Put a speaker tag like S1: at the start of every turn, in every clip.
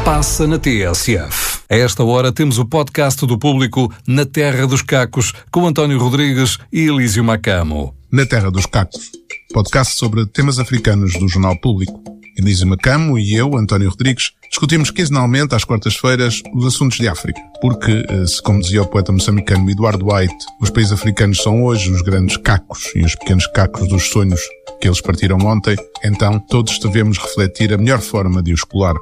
S1: Passa na TSF. A esta hora temos o podcast do Público Na Terra dos Cacos, com António Rodrigues e Elísio Macamo.
S2: Na Terra dos Cacos, podcast sobre temas africanos do Jornal Público. Elísio Macamo e eu, António Rodrigues, discutimos quinzenalmente às quartas-feiras os assuntos de África. Porque, se como dizia o poeta moçambicano Eduardo White, os países africanos são hoje os grandes cacos e os pequenos cacos dos sonhos que eles partiram ontem, então todos devemos refletir a melhor forma de os colar.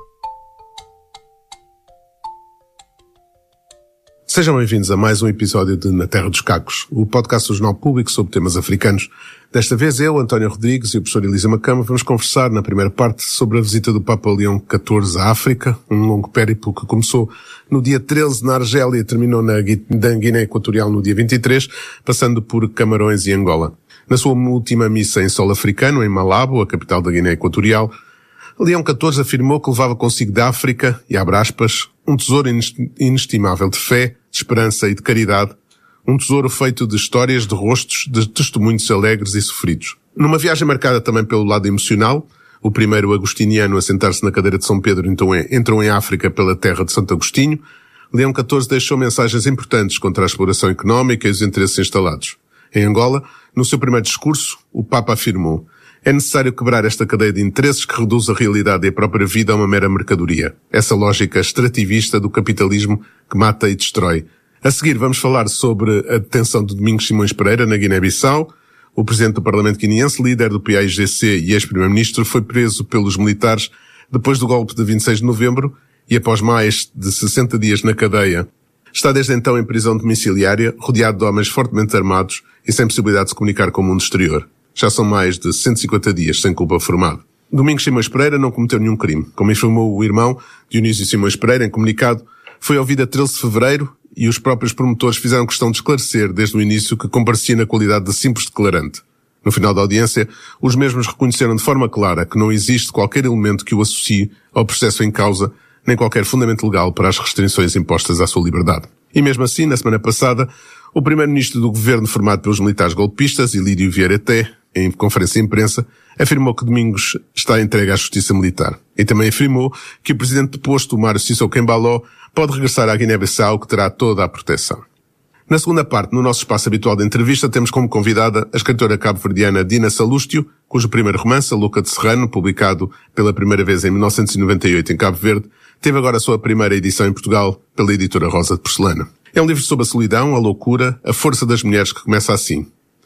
S2: Sejam bem-vindos a mais um episódio de Na Terra dos Cacos, o podcast do Jornal Público sobre temas africanos. Desta vez eu, António Rodrigues e o professor Elísio Macamo vamos conversar na primeira parte sobre a visita do Papa Leão XIV à África, um longo périplo que começou no dia 13 na Argélia e terminou na Guiné Equatorial no dia 23, passando por Camarões e Angola. Na sua última missa em solo africano, em Malabo, a capital da Guiné Equatorial, Leão XIV afirmou que levava consigo da África, e abre aspas, um tesouro inestimável de fé, de esperança e de caridade, um tesouro feito de histórias, de rostos, de testemunhos alegres e sofridos. Numa viagem marcada também pelo lado emocional, o primeiro agostiniano a sentar-se na cadeira de São Pedro entrou em África pela terra de Santo Agostinho, Leão XIV deixou mensagens importantes contra a exploração económica e os interesses instalados. Em Angola, no seu primeiro discurso, o Papa afirmou: é necessário quebrar esta cadeia de interesses que reduz a realidade e a própria vida a uma mera mercadoria. Essa lógica extrativista do capitalismo que mata e destrói. A seguir vamos falar sobre a detenção de Domingos Simões Pereira na Guiné-Bissau. O presidente do Parlamento guineense, líder do PAIGC e ex-primeiro-ministro, foi preso pelos militares depois do golpe de 26 de novembro e após mais de 60 dias na cadeia. Está desde então em prisão domiciliária, rodeado de homens fortemente armados e sem possibilidade de se comunicar com o mundo exterior. Já são mais de 150 dias sem culpa formada. Domingos Simões Pereira não cometeu nenhum crime. Como informou o irmão, Dionísio Simões Pereira, em comunicado, foi ouvido a 13 de fevereiro e os próprios promotores fizeram questão de esclarecer desde o início que comparecia na qualidade de simples declarante. No final da audiência, os mesmos reconheceram de forma clara que não existe qualquer elemento que o associe ao processo em causa, nem qualquer fundamento legal para as restrições impostas à sua liberdade. E mesmo assim, na semana passada, o primeiro-ministro do governo formado pelos militares golpistas, Ilírio Vieira Té, em conferência de imprensa, afirmou que Domingos está entregue à justiça militar. E também afirmou que o presidente deposto, Mário Sissoko Embaló, pode regressar à Guiné-Bissau, que terá toda a proteção. Na segunda parte, no nosso espaço habitual de entrevista, temos como convidada a escritora cabo-verdiana Dina Salústio, cujo primeiro romance, A Louca de Serrano, publicado pela primeira vez em 1998 em Cabo Verde, teve agora a sua primeira edição em Portugal pela editora Rosa de Porcelana. É um livro sobre a solidão, a loucura, a força das mulheres que começa assim.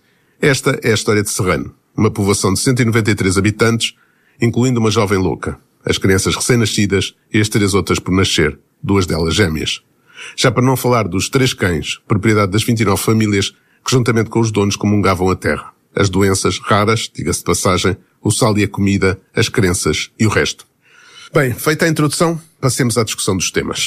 S2: Esta é a história de Serrano, uma povoação de 193 habitantes, incluindo uma jovem louca, as crianças recém-nascidas e as 3 outras por nascer, 2 delas gêmeas. Já para não falar dos 3 cães, propriedade das 29 famílias que juntamente com os donos comungavam a terra. As doenças raras, diga-se de passagem, o sal e a comida, as crenças e o resto. Bem, feita a introdução, passemos à discussão dos temas.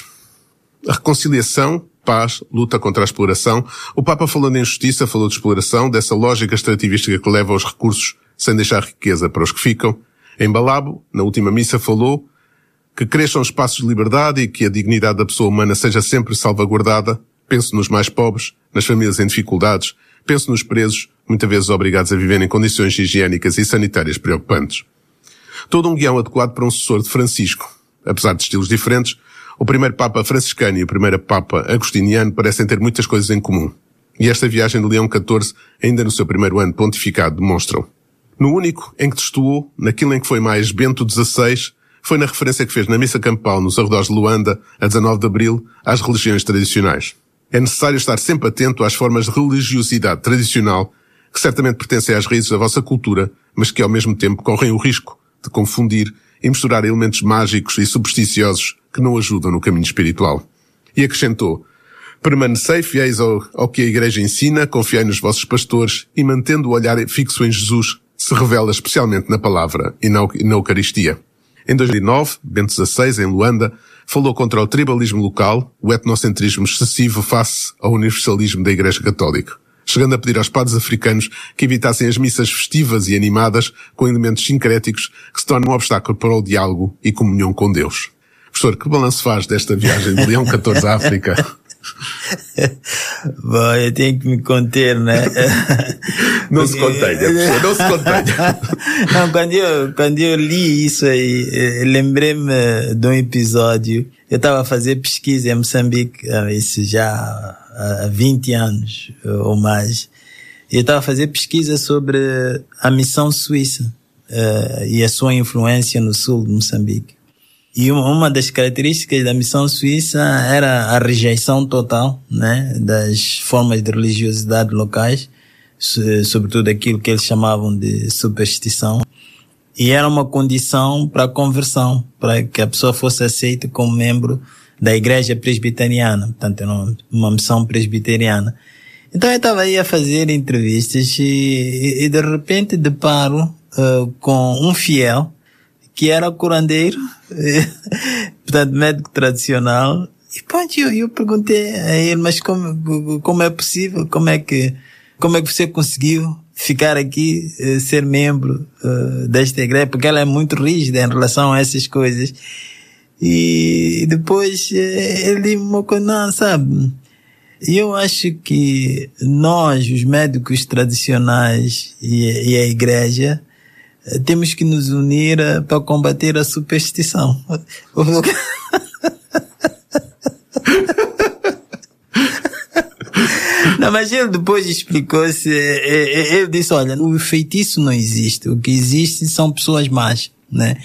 S2: A reconciliação, paz, luta contra a exploração. O Papa falou de injustiça, falou de exploração, dessa lógica extrativística que leva aos recursos sem deixar riqueza para os que ficam. Em Malabo, na última missa, falou que cresçam espaços de liberdade e que a dignidade da pessoa humana seja sempre salvaguardada. Penso nos mais pobres, nas famílias em dificuldades, penso nos presos, muitas vezes obrigados a viver em condições higiênicas e sanitárias preocupantes. Todo um guião adequado para um sucessor de Francisco. Apesar de estilos diferentes, o primeiro Papa franciscano e o primeiro Papa agostiniano parecem ter muitas coisas em comum. E esta viagem de Leão XIV, ainda no seu primeiro ano pontificado, demonstram. No único em que testuou, naquilo em que foi mais Bento XVI, foi na referência que fez na missa campal nos arredores de Luanda, a 19 de abril, às religiões tradicionais. É necessário estar sempre atento às formas de religiosidade tradicional, que certamente pertencem às raízes da vossa cultura, mas que ao mesmo tempo correm o risco de confundir e misturar elementos mágicos e supersticiosos que não ajudam no caminho espiritual. E acrescentou: permanecei fiéis ao que a Igreja ensina, confiai nos vossos pastores e mantendo o olhar fixo em Jesus, se revela especialmente na palavra e na Eucaristia. Em 2009, Bento XVI, em Luanda, falou contra o tribalismo local, o etnocentrismo excessivo face ao universalismo da Igreja Católica, chegando a pedir aos padres africanos que evitassem as missas festivas e animadas com elementos sincréticos que se tornam um obstáculo para o diálogo e comunhão com Deus. Professor, que balanço faz desta viagem de Leão XIV à África?
S3: Bom, eu tenho que me conter, né?
S2: Não se contenha, não se contenha.
S3: Não, quando eu li isso aí, lembrei-me de um episódio. Eu estava a fazer pesquisa em Moçambique, isso já há 20 anos ou mais. Eu estava a fazer pesquisa sobre a missão suíça e a sua influência no sul de Moçambique. E uma das características da missão suíça era a rejeição total, né, das formas de religiosidade locais, sobretudo aquilo que eles chamavam de superstição. E era uma condição para a conversão, para que a pessoa fosse aceita como membro da igreja presbiteriana, portanto era uma missão presbiteriana. Então eu estava aí a fazer entrevistas e de repente deparo com um fiel que era curandeiro, portanto médico tradicional. E pronto, eu perguntei a ele, mas como é possível, como é que você conseguiu ficar aqui, ser membro desta igreja, porque ela é muito rígida em relação a essas coisas. E depois ele me contou, não, sabe, eu acho que nós, os médicos tradicionais e a igreja, temos que nos unir para combater a superstição. Não, mas ele depois explicou-se, ele disse, olha, o feitiço não existe, o que existe são pessoas más, né?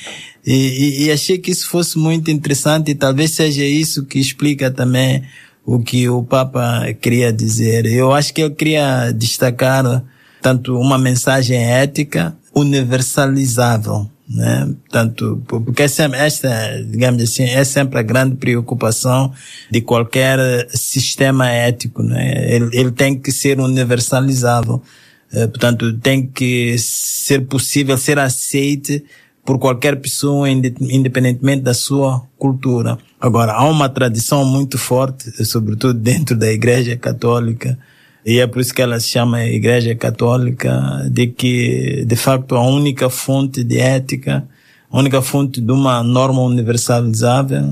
S3: E achei que isso fosse muito interessante e talvez seja isso que explica também o que o Papa queria dizer. Eu acho que ele queria destacar tanto uma mensagem ética universalizável, né? Tanto, porque esta, digamos assim, é sempre a grande preocupação de qualquer sistema ético, né? Ele tem que ser universalizável. Portanto, tem que ser possível ser aceite por qualquer pessoa, independentemente da sua cultura. Agora, há uma tradição muito forte, sobretudo dentro da Igreja Católica, e é por isso que ela se chama Igreja Católica, de que, de facto, a única fonte de ética, a única fonte de uma norma universalizável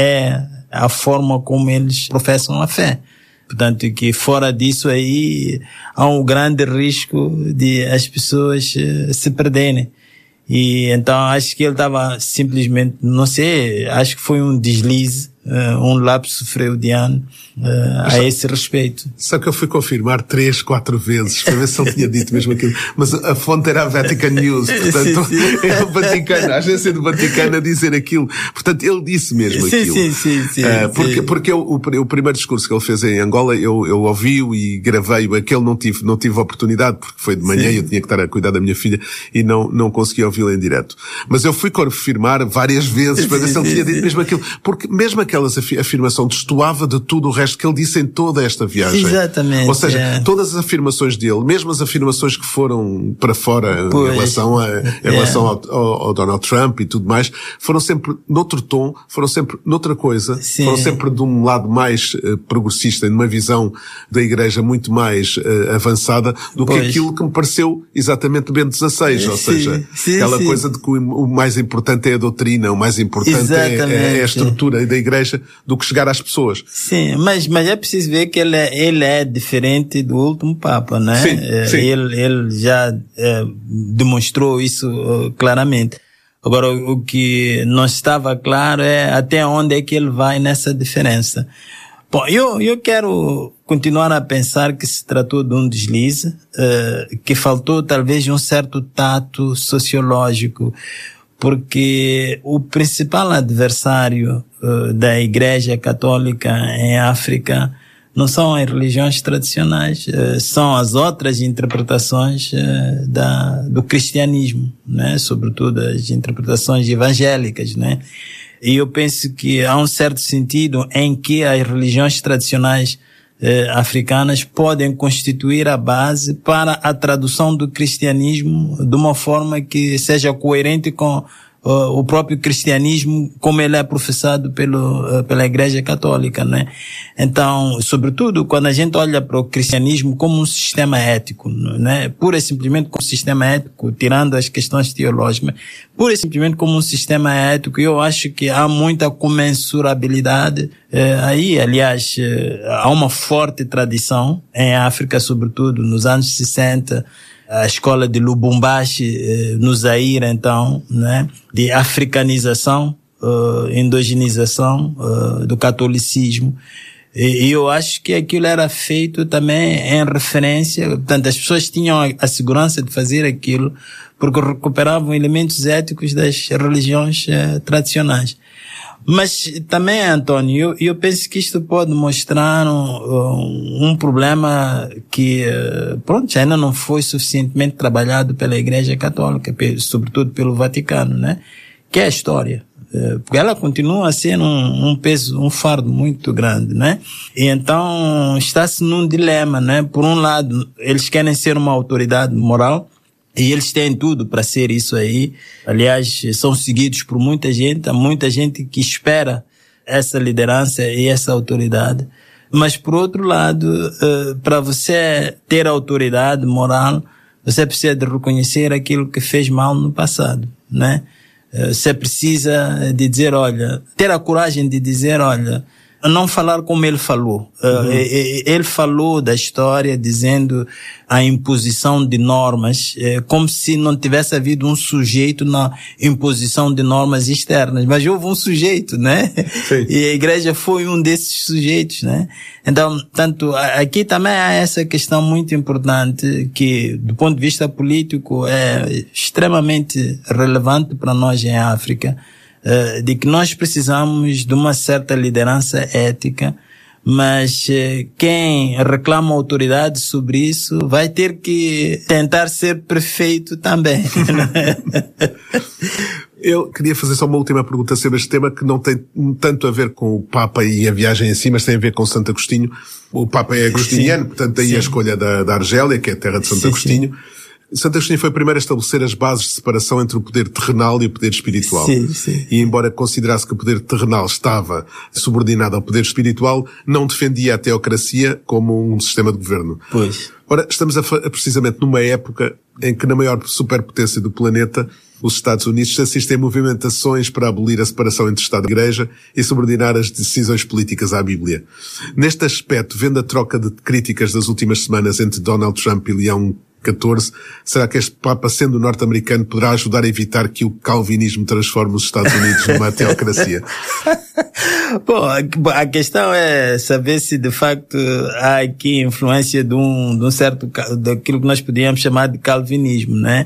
S3: é a forma como eles professam a fé. Portanto, que fora disso aí, há um grande risco de as pessoas se perderem. E então acho que ele estava simplesmente, não sei, acho que foi um deslize, um lapso freudiano a esse respeito.
S2: Só que eu fui confirmar 3, 4 vezes para ver se ele tinha dito mesmo aquilo. Mas a fonte era a Vatican News, portanto, sim. É o Vaticano, a agência do Vaticano a dizer aquilo. Portanto, ele disse mesmo aquilo. Sim. Porque o primeiro discurso que ele fez em Angola, eu ouvi-o e gravei-o. Aquele não tive oportunidade, porque foi de manhã e eu tinha que estar a cuidar da minha filha e não consegui ouvi-lo em direto. Mas eu fui confirmar várias vezes para ver se ele tinha dito mesmo aquilo. Porque mesmo aquelas afirmação destoava de tudo o resto que ele disse em toda esta viagem.
S3: Exatamente.
S2: Ou seja, todas as afirmações dele, mesmo as afirmações que foram para fora em relação ao Donald Trump e tudo mais, foram sempre noutro tom, foram sempre noutra coisa, foram sempre de um lado mais progressista, numa visão da Igreja muito mais avançada do que aquilo que me pareceu exatamente Bento XVI, ou seja, aquela coisa de que o mais importante é a doutrina, o mais importante é a estrutura da Igreja do que chegar às pessoas.
S3: Sim, mas é preciso ver que ele é diferente do último Papa, né? Sim. Ele já demonstrou isso claramente. Agora, o que não estava claro é até onde é que ele vai nessa diferença. Bom, eu quero continuar a pensar que se tratou de um deslize, que faltou talvez de um certo tato sociológico, porque o principal adversário da Igreja Católica em África não são as religiões tradicionais, são as outras interpretações do cristianismo, né? Sobretudo as interpretações evangélicas, né? E eu penso que há um certo sentido em que as religiões tradicionais africanas podem constituir a base para a tradução do cristianismo de uma forma que seja coerente com o próprio cristianismo como ele é professado pela Igreja Católica, né? Então, sobretudo, quando a gente olha para o cristianismo como um sistema ético, né? Pura e simplesmente como um sistema ético, tirando as questões teológicas, pura e simplesmente como um sistema ético, eu acho que há muita comensurabilidade aí. Aliás, há uma forte tradição em África, sobretudo nos anos 60, a escola de Lubumbashi, no Zaire, então, né, de africanização, endogenização do catolicismo. E eu acho que aquilo era feito também em referência, portanto, as pessoas tinham a segurança de fazer aquilo porque recuperavam elementos éticos das religiões tradicionais. Mas também, Antônio, eu penso que isto pode mostrar um problema que, ainda não foi suficientemente trabalhado pela Igreja Católica, sobretudo pelo Vaticano, né? Que é a história. Porque ela continua a ser um peso, um fardo muito grande, né? E então está-se num dilema, né? Por um lado, eles querem ser uma autoridade moral, e eles têm tudo para ser isso aí. Aliás, são seguidos por muita gente. Há muita gente que espera essa liderança e essa autoridade. Mas, por outro lado, para você ter autoridade moral, você precisa de reconhecer aquilo que fez mal no passado, né? Você precisa de dizer, olha, ter a coragem de dizer, olha, não falar como ele falou. Ele falou da história dizendo a imposição de normas, como se não tivesse havido um sujeito na imposição de normas externas. Mas houve um sujeito, né? Sim. E a igreja foi um desses sujeitos, né? Então, tanto, aqui também há essa questão muito importante que, do ponto de vista político, é extremamente relevante para nós em África, de que nós precisamos de uma certa liderança ética, mas quem reclama autoridade sobre isso vai ter que tentar ser perfeito também.
S2: Eu queria fazer só uma última pergunta sobre este tema que não tem tanto a ver com o Papa e a viagem em si, mas tem a ver com Santo Agostinho. O Papa é agostiniano, portanto daí a escolha da Argélia, que é a terra de Santo Agostinho. Santo Agostinho foi o primeiro a estabelecer as bases de separação entre o poder terrenal e o poder espiritual. E embora considerasse que o poder terrenal estava subordinado ao poder espiritual, não defendia a teocracia como um sistema de governo.
S3: Pois.
S2: Ora, estamos precisamente numa época em que na maior superpotência do planeta, os Estados Unidos assistem a movimentações para abolir a separação entre Estado e Igreja e subordinar as decisões políticas à Bíblia. Neste aspecto, vendo a troca de críticas das últimas semanas entre Donald Trump e Leão XIV, será que este Papa, sendo norte-americano, poderá ajudar a evitar que o calvinismo transforme os Estados Unidos numa teocracia?
S3: Bom, a questão é saber se de facto há aqui influência de um certo, daquilo que nós podíamos chamar de calvinismo, né?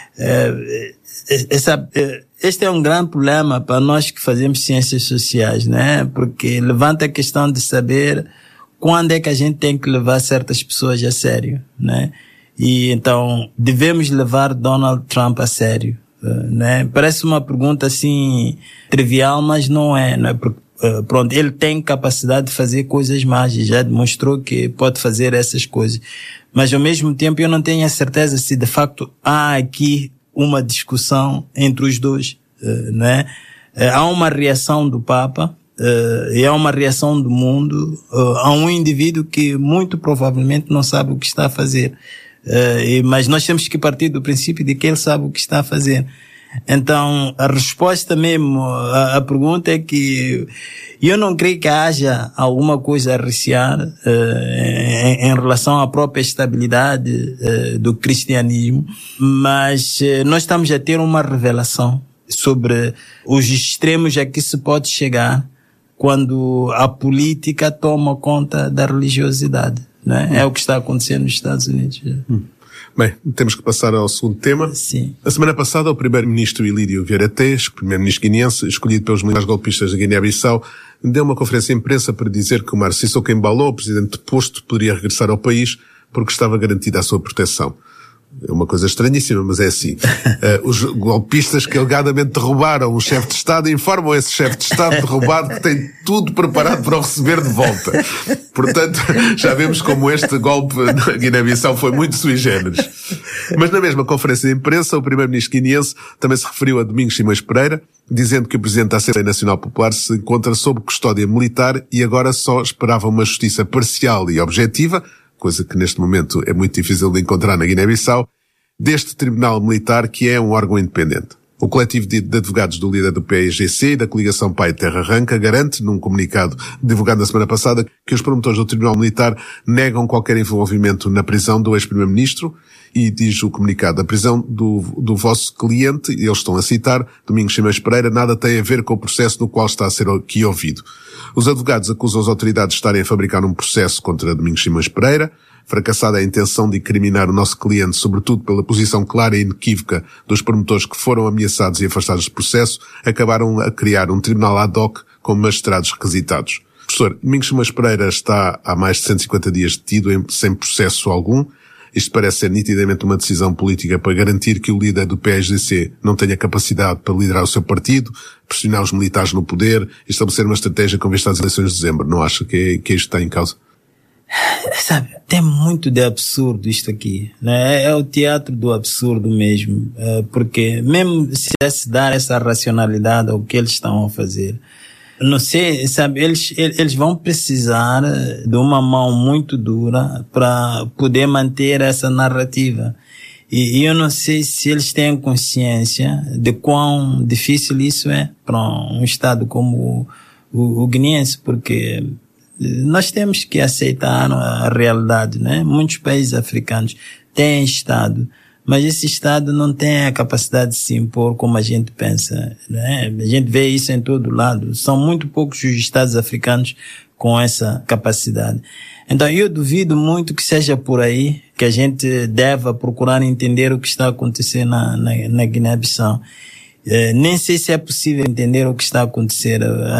S3: Este é um grande problema para nós que fazemos ciências sociais, né? Porque levanta a questão de saber quando é que a gente tem que levar certas pessoas a sério, né? E então, devemos levar Donald Trump a sério, né? Parece uma pergunta assim, trivial, mas não é, não é? Porque, pronto, ele tem capacidade de fazer coisas mágicas, já demonstrou que pode fazer essas coisas. Mas ao mesmo tempo eu não tenho a certeza se de facto há aqui uma discussão entre os dois, né? Há uma reação do Papa, e há uma reação do mundo, a um indivíduo que muito provavelmente não sabe o que está a fazer. Mas nós temos que partir do princípio de que ele sabe o que está a fazer. Então, a resposta mesmo à pergunta é que eu não creio que haja alguma coisa a recear em relação à própria estabilidade do cristianismo, mas nós estamos a ter uma revelação sobre os extremos a que se pode chegar quando a política toma conta da religiosidade, né? É o que está acontecendo nos Estados Unidos.
S2: Bem, temos que passar ao segundo tema.
S3: Sim.
S2: A semana passada, o primeiro-ministro Ilírio Vieira Tês, primeiro-ministro guineense, escolhido pelos militares golpistas da Guiné-Bissau, deu uma conferência de imprensa para dizer que o Omar Sissoko Embalo, o presidente deposto, poderia regressar ao país porque estava garantida a sua proteção. É uma coisa estranhíssima, mas é assim. Os golpistas que alegadamente derrubaram o chefe de Estado informam esse chefe de Estado derrubado que tem tudo preparado para o receber de volta. Portanto, já vemos como este golpe na Guiné-Bissau foi muito sui generis. Mas na mesma conferência de imprensa, o primeiro-ministro guineense também se referiu a Domingos Simões Pereira, dizendo que o presidente da Assembleia Nacional Popular se encontra sob custódia militar e agora só esperava uma justiça parcial e objetiva, coisa que neste momento é muito difícil de encontrar na Guiné-Bissau, deste Tribunal Militar, que é um órgão independente. O coletivo de advogados do líder do PAIGC e da coligação Pai Terra Arranca garante, num comunicado divulgado na semana passada, que os promotores do Tribunal Militar negam qualquer envolvimento na prisão do ex-primeiro-ministro e diz o comunicado: a prisão do vosso cliente, eles estão a citar, Domingos Simões Pereira, nada tem a ver com o processo no qual está a ser aqui ouvido. Os advogados acusam as autoridades de estarem a fabricar um processo contra Domingos Simões Pereira. Fracassada a intenção de incriminar o nosso cliente, sobretudo pela posição clara e inequívoca dos promotores que foram ameaçados e afastados do processo, acabaram a criar um tribunal ad hoc com magistrados requisitados. Professor, Domingos Simões Pereira está há mais de 150 dias detido sem processo algum. Isto parece ser nitidamente uma decisão política para garantir que o líder do PAIGC não tenha capacidade para liderar o seu partido, pressionar os militares no poder e estabelecer uma estratégia com vista às eleições de dezembro. Não acha que isto está em causa?
S3: Sabe, tem muito de absurdo isto aqui, né? É o teatro do absurdo mesmo, porque mesmo se dar essa racionalidade ao que eles estão a fazer, não sei, sabe, eles vão precisar de uma mão muito dura para poder manter essa narrativa. E eu não sei se eles têm consciência de quão difícil isso é para um Estado como o guineense, porque nós temos que aceitar a realidade, né? Muitos países africanos têm Estado, mas esse Estado não tem a capacidade de se impor como a gente pensa, né? A gente vê isso em todo lado. São muito poucos os Estados africanos com essa capacidade. Então eu duvido muito que seja por aí que a gente deva procurar entender o que está acontecendo na Guiné-Bissau. Nem sei se é possível entender o que está acontecendo. A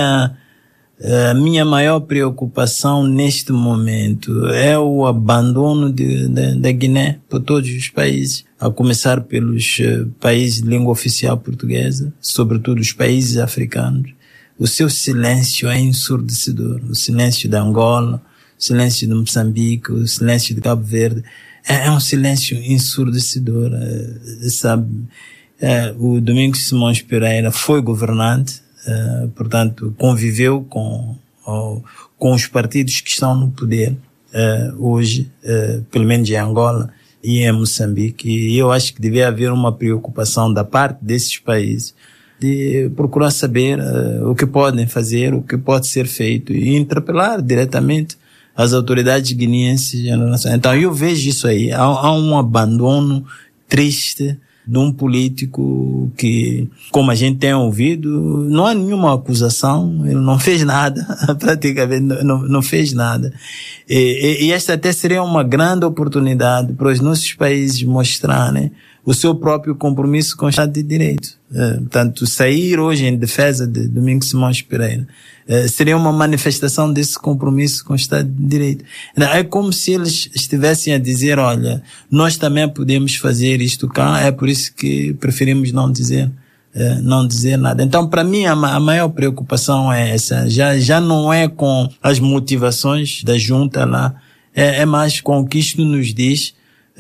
S3: minha maior preocupação neste momento é o abandono da Guiné por todos os países, a começar pelos países de língua oficial portuguesa, sobretudo os países africanos. O seu silêncio é ensurdecedor. O silêncio de Angola, o silêncio de Moçambique, o silêncio de Cabo Verde. É um silêncio ensurdecedor, sabe? O Domingos Simões Pereira foi governante, portanto, conviveu com os partidos que estão no poder hoje, pelo menos em Angola e em Moçambique. E eu acho que devia haver uma preocupação da parte desses países de procurar saber o que podem fazer, o que pode ser feito e interpelar diretamente as autoridades guineenses. Então eu vejo isso aí. Há um abandono triste de um político que, como a gente tem ouvido, não há nenhuma acusação, ele não fez nada, praticamente não fez nada. E esta até seria uma grande oportunidade para os nossos países mostrarem o seu próprio compromisso com o Estado de Direito. Portanto, sair hoje em defesa de Domingos Simões Pereira seria uma manifestação desse compromisso com o Estado de Direito. É como se eles estivessem a dizer, olha, nós também podemos fazer isto cá, é por isso que preferimos não dizer nada. Então, para mim, a maior preocupação é essa. Já não é com as motivações da junta lá, é mais com o que isto nos diz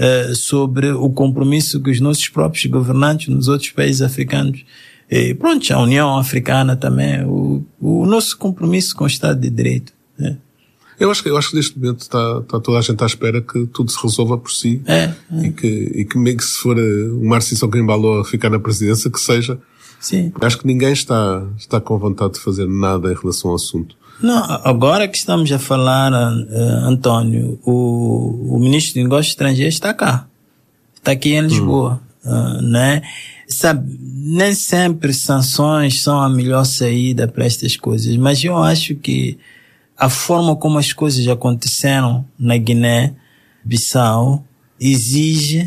S3: sobre o compromisso que os nossos próprios governantes nos outros países africanos, e pronto, a União Africana também, o nosso compromisso com o Estado de Direito, né?
S2: Eu acho que neste momento está toda a gente à espera que tudo se resolva por si. E que meio que se for o Márcio Songrimbaló a ficar na presidência, que seja.
S3: Sim.
S2: Acho que ninguém está com vontade de fazer nada em relação ao assunto.
S3: Não, agora que estamos a falar, António, o ministro de Negócios Estrangeiros está cá. Está aqui em Lisboa, né? Sabe, nem sempre sanções são a melhor saída para estas coisas, mas eu acho que a forma como as coisas aconteceram na Guiné-Bissau exige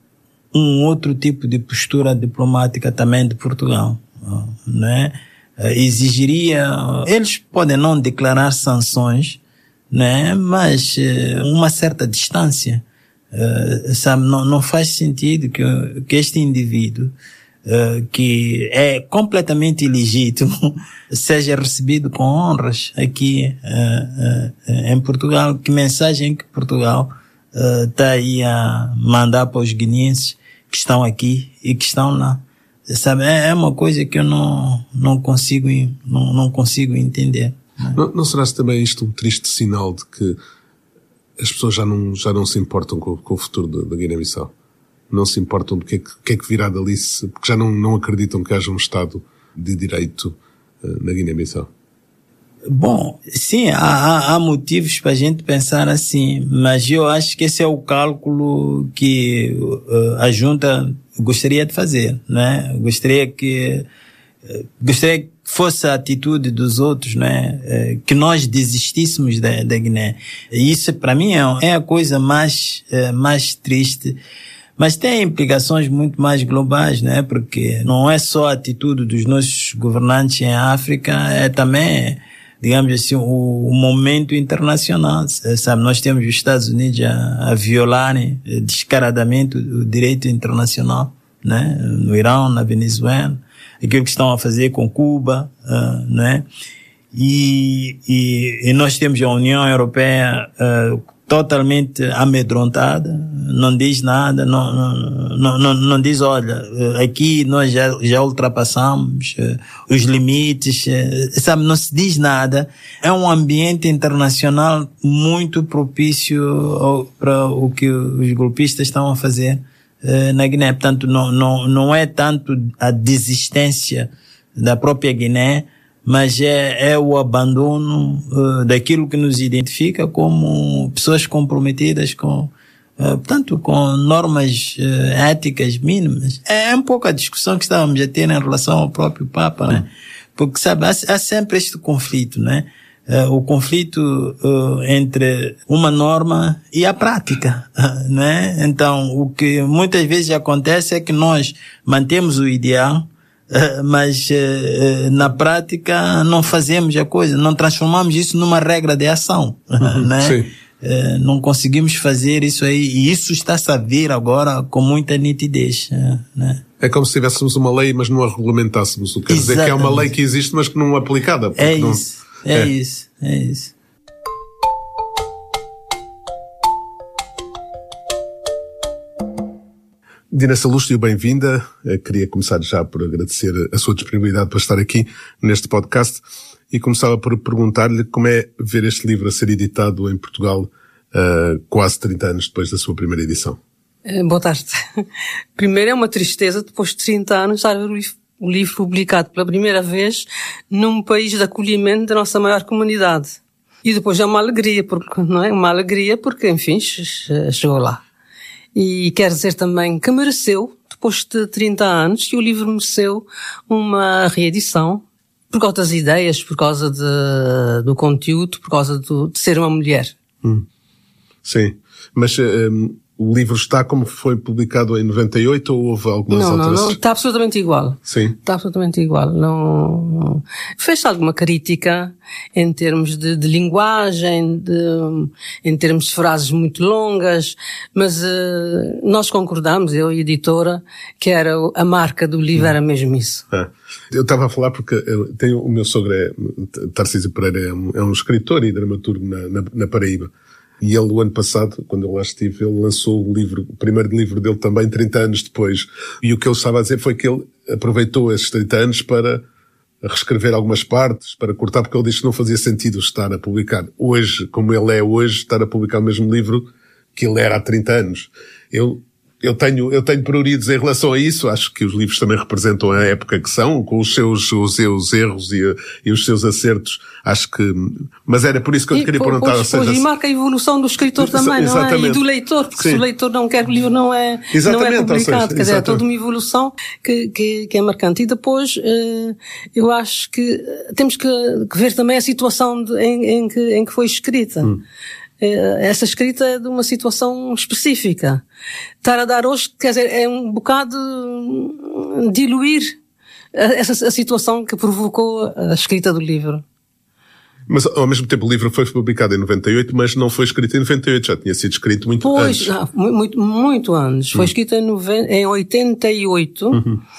S3: um outro tipo de postura diplomática também de Portugal, né? Exigiria, eles podem não declarar sanções, né? Mas uma certa distância Sabe, não faz sentido que este indivíduo, que é completamente ilegítimo, seja recebido com honras aqui em Portugal. Que mensagem que Portugal está aí a mandar para os guineenses que estão aqui e que estão lá? Sabe, é uma coisa que eu não consigo entender.
S2: Não será também isto um triste sinal de que as pessoas já não se importam com o futuro da Guiné-Bissau? Não se importam do que é que virá dali, porque já não acreditam que haja um Estado de direito na Guiné-Bissau?
S3: Bom, sim, há motivos para a gente pensar assim, mas eu acho que esse é o cálculo que a junta gostaria de fazer, né? Gostaria que fosse a atitude dos outros, né? Que nós desistíssemos da Guiné. E isso, para mim, é a coisa mais triste. Mas tem implicações muito mais globais, né? Porque não é só a atitude dos nossos governantes em África, é também, digamos assim, o momento internacional. Sabe, nós temos os Estados Unidos a violarem descaradamente o direito internacional, né? No Irão, na Venezuela, aquilo que estão a fazer com Cuba, né? E nós temos a União Europeia totalmente amedrontada, não diz nada, não diz, olha, aqui nós já ultrapassamos os limites, sabe, não se diz nada. É um ambiente internacional muito propício para o que os golpistas estão a fazer na Guiné. Portanto, não é tanto a desistência da própria Guiné, mas é o abandono daquilo que nos identifica como pessoas comprometidas portanto, com normas éticas mínimas. É um pouco a discussão que estávamos a ter em relação ao próprio Papa, né? Porque, sabe, há sempre este conflito, né? O conflito entre uma norma e a prática, né? Então, o que muitas vezes acontece é que nós mantemos o ideal, mas na prática não fazemos a coisa, não transformamos isso numa regra de ação, né?
S2: Sim.
S3: Não conseguimos fazer isso aí, e isso está-se a ver agora com muita nitidez, né?
S2: É como se tivéssemos uma lei, mas não a regulamentássemos. O que quer dizer que é uma lei que existe, mas que não é aplicada.
S3: É isso.
S2: Dina Salustio, bem-vinda. Queria começar já por agradecer a sua disponibilidade para estar aqui neste podcast e começava por perguntar-lhe como é ver este livro a ser editado em Portugal quase 30 anos depois da sua primeira edição.
S4: Boa tarde. Primeiro é uma tristeza, depois de 30 anos, estar a ver o livro publicado pela primeira vez num país de acolhimento da nossa maior comunidade. E depois é uma alegria, porque, enfim, chegou lá. E quero dizer também que mereceu, depois de 30 anos, que o livro mereceu uma reedição, por causa das ideias, por causa do conteúdo, por causa de ser uma mulher.
S2: Sim, mas o livro está como foi publicado em 98 ou houve algumas alterações?
S4: Não, está absolutamente igual.
S2: Sim.
S4: Está absolutamente igual. Não. Fez alguma crítica em termos de linguagem, em termos de frases muito longas, mas nós concordamos, eu e a editora, que a marca do livro era mesmo isso.
S2: Eu estava a falar porque o meu sogro Tarcísio Pereira, é um escritor e dramaturgo na Paraíba. E ele, o ano passado, quando eu lá estive, ele lançou o primeiro livro dele também 30 anos depois. E o que ele estava a dizer foi que ele aproveitou esses 30 anos para reescrever algumas partes, para cortar, porque ele disse que não fazia sentido estar a publicar hoje, como ele é hoje, estar a publicar o mesmo livro que ele era há 30 anos. Eu tenho prioridades em relação a isso. Acho que os livros também representam a época que são, com os seus erros e os seus acertos. Acho que, mas era por isso que eu te queria perguntar.
S4: E marca a evolução do escritor também, não é? E do leitor, porque se o leitor não quer que o livro não é publicado. Quer dizer, é toda uma evolução que é marcante. E depois, eu acho que temos que ver também a situação em que foi escrita. Essa escrita é de uma situação específica. Estar a dar hoje, quer dizer, é um bocado diluir a situação que provocou a escrita do livro.
S2: Mas, ao mesmo tempo, o livro foi publicado em 98, mas não foi escrito em 98, já tinha sido escrito muito antes.
S4: Muito antes. Foi escrito em 88.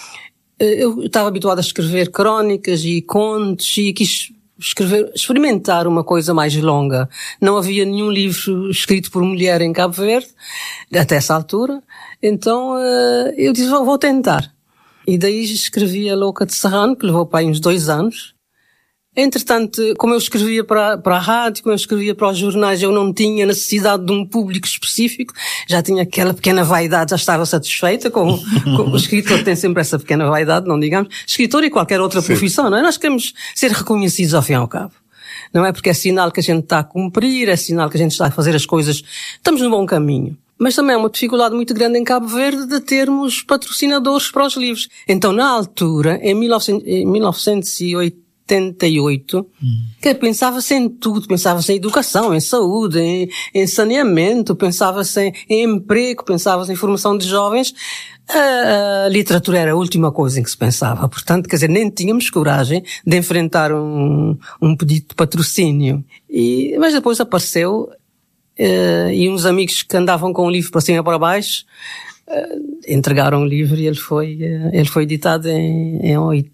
S4: Eu estava habituado a escrever crónicas e contos e quis experimentar uma coisa mais longa. Não havia nenhum livro escrito por mulher em Cabo Verde, até essa altura. Então, eu disse, vou tentar. E daí escrevi A Louca de Serrano, que levou para aí uns 2 anos. Entretanto, como eu escrevia para a rádio, como eu escrevia para os jornais, eu não tinha necessidade de um público específico, já tinha aquela pequena vaidade, já estava satisfeita com o escritor tem sempre essa pequena vaidade, não digamos, escritor e qualquer outra profissão, não é? Nós queremos ser reconhecidos ao fim e ao cabo. Não é? Porque é sinal que a gente está a cumprir, é sinal que a gente está a fazer as coisas, estamos no bom caminho. Mas também é uma dificuldade muito grande em Cabo Verde de termos patrocinadores para os livros. Então, na altura, em 1988, que pensava-se em tudo, pensava-se em educação, em saúde, em saneamento, pensava-se em emprego, pensava-se em formação de jovens. A literatura era a última coisa em que se pensava. Portanto, quer dizer, nem tínhamos coragem de enfrentar um pedido de patrocínio. Mas depois apareceu, e uns amigos que andavam com o livro para cima e para baixo, entregaram o livro e ele foi editado em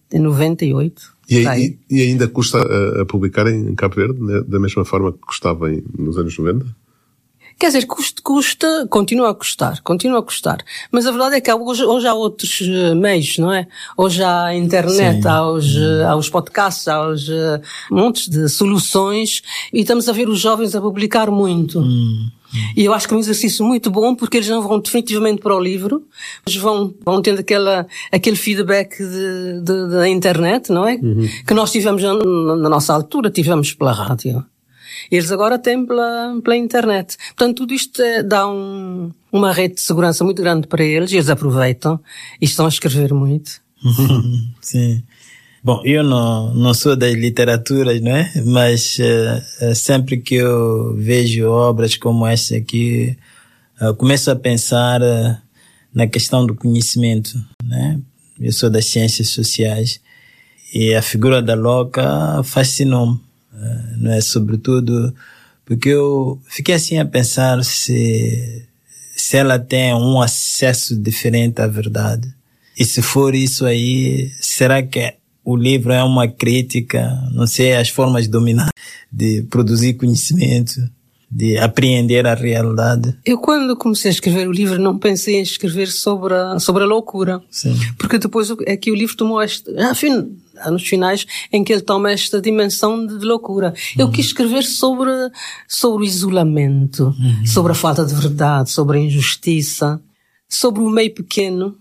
S4: 98.
S2: E ainda custa a publicar em Cabo Verde, né? Da mesma forma que custava nos anos 90?
S4: Quer dizer, custa, continua a custar. Mas a verdade é que hoje há outros meios, não é? Hoje há a internet, há os podcasts, há os montes de soluções e estamos a ver os jovens a publicar muito. E eu acho que é um exercício muito bom porque eles não vão definitivamente para o livro, eles vão tendo aquele feedback da internet, não é? Que nós tivemos na nossa altura, tivemos pela rádio. Eles agora têm pela internet. Portanto, tudo isto dá uma rede de segurança muito grande para eles e eles aproveitam e estão a escrever muito.
S3: Sim. Bom, eu não sou das literaturas, não é? Mas sempre que eu vejo obras como esta aqui, começo a pensar na questão do conhecimento, né? Eu sou das ciências sociais e a figura da louca fascinou-me, não é? Sobretudo porque eu fiquei assim a pensar se ela tem um acesso diferente à verdade. E se for isso aí, será que o livro é uma crítica, não sei, às formas dominantes de produzir conhecimento, de apreender a realidade?
S4: Eu, quando comecei a escrever o livro, não pensei em escrever sobre a loucura.
S3: Sim.
S4: Porque depois é que o livro tomou nos finais, em que ele toma esta dimensão de loucura. Eu quis escrever sobre o isolamento, sobre a falta de verdade, sobre a injustiça, sobre o meio pequeno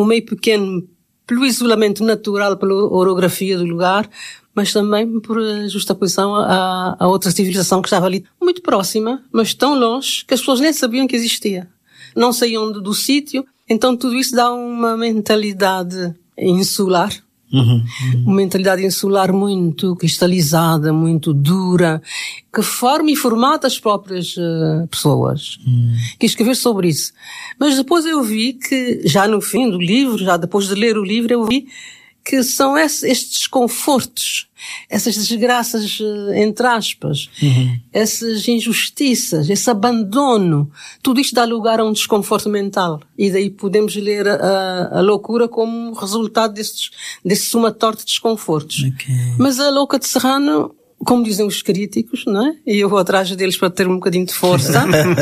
S4: pelo isolamento natural, pela orografia do lugar, mas também por justaposição a outra civilização que estava ali muito próxima, mas tão longe que as pessoas nem sabiam que existia. Não saíam do sítio, então tudo isso dá uma mentalidade insular. Uma mentalidade insular muito cristalizada, muito dura, que forma e formata as próprias pessoas. Quis escrever sobre isso. Mas depois eu vi que, já no fim do livro, já depois de ler o livro, eu vi que são estes desconfortos, essas desgraças, entre aspas, essas injustiças, esse abandono, tudo isto dá lugar a um desconforto mental. E daí podemos ler a loucura como resultado desse somatório de desconfortos.
S3: Okay.
S4: Mas a Louca de Serrano, como dizem os críticos, não é? E eu vou atrás deles para ter um bocadinho de força.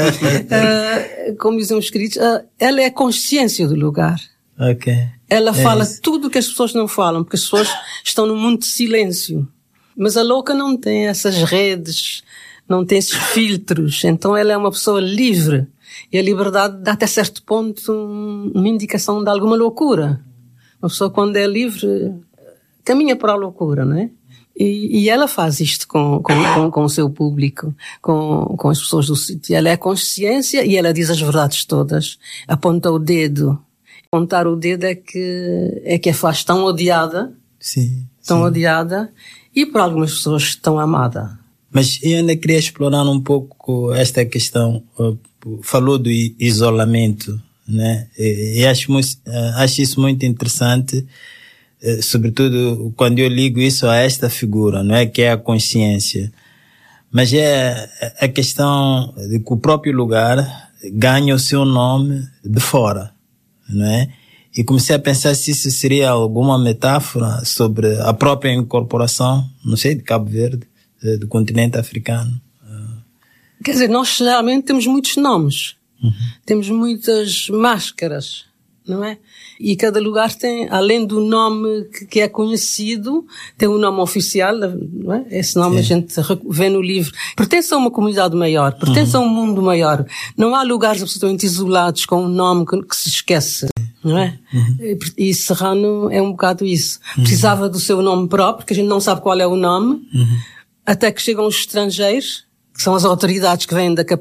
S4: Como dizem os críticos, ela é a consciência do lugar.
S3: Okay.
S4: Ela fala tudo o que as pessoas não falam, porque as pessoas estão num mundo de silêncio. Mas a louca não tem essas redes, não tem esses filtros. Então ela é uma pessoa livre. E a liberdade dá até certo ponto uma indicação de alguma loucura. Uma pessoa, quando é livre, caminha para a loucura, não é? E ela faz isto com o seu público, com as pessoas do sítio. Ela é consciência e ela diz as verdades todas. Aponta o dedo. Apontar o dedo é que a faz tão odiada.
S3: Sim.
S4: Tão odiada. E por algumas pessoas tão amada.
S3: Mas eu ainda queria explorar um pouco esta questão. Falou do isolamento, né? E acho isso muito interessante. sobretudo quando eu ligo isso a esta figura, não é? Que é a consciência. Mas é a questão de que o próprio lugar ganha o seu nome de fora, não é? E comecei a pensar se isso seria alguma metáfora sobre a própria incorporação, não sei, de Cabo Verde, do continente africano.
S4: Quer dizer, nós geralmente temos muitos nomes, temos muitas máscaras, não é? E cada lugar tem, além do nome que é conhecido, tem um nome oficial, não é? Esse nome a gente vê no livro. Pertence a uma comunidade maior, pertence a um mundo maior. Não há lugares absolutamente isolados com um nome que se esquece, não é? E Serrano é um bocado isso. Precisava do seu nome próprio, que a gente não sabe qual é o nome, até que chegam os estrangeiros, que são as autoridades que vêm da capital,